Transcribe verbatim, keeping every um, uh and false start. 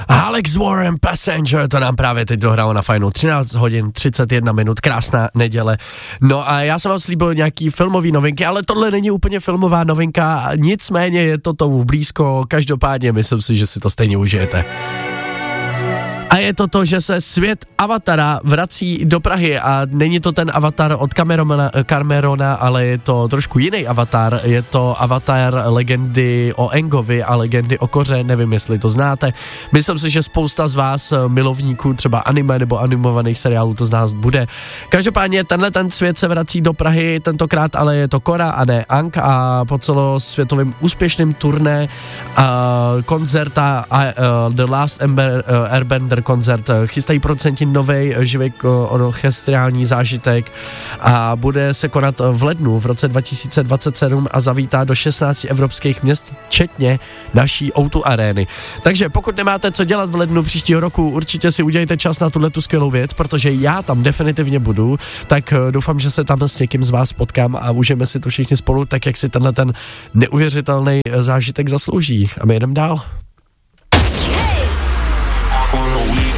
Alex Warren Passenger, to nám právě teď dohrálo na fajnu. třináct hodin třicet jedna minut, krásná neděle. No a já jsem vám slíbil nějaký filmový novinky, ale tohle není úplně filmová novinka, nicméně je to tomu blízko, každopádně myslím si, že si to stejně užijete. A je to to, že se svět Avatara vrací do Prahy a není to ten Avatar od Camerona, Camerona, ale je to trošku jiný Avatar, je to Avatar legendy o Aangovi a legendy o Korře, nevím, jestli to znáte. Myslím si, že spousta z vás milovníků třeba anime nebo animovaných seriálů to z nás bude. Každopádně tenhle ten svět se vrací do Prahy, tentokrát ale je to Korra a ne Aang a po celosvětovým úspěšným turné uh, koncerta uh, The Last Ember, uh, Airbender koncert chystají producenti novej živý orchestrální zážitek a bude se konat v lednu v roce dva tisíce dvacet sedm a zavítá do šestnácti evropských měst, včetně naší ó dva arény. Takže pokud nemáte co dělat v lednu příštího roku, určitě si udělejte čas na tuhletu skvělou věc, protože já tam definitivně budu, tak doufám, že se tam s někým z vás potkám a můžeme si to všichni spolu, tak jak si tenhle ten neuvěřitelný zážitek zaslouží. A my jedeme dál.